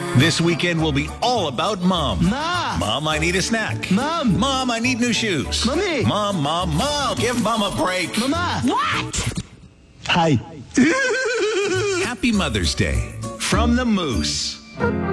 This weekend will be all about Mom. Ma! Mom, I need a snack. Mom! Mom, I need new shoes. Mommy! Mom, give Mom a break. Mama! What? Hi. Happy Mother's Day from the Moose.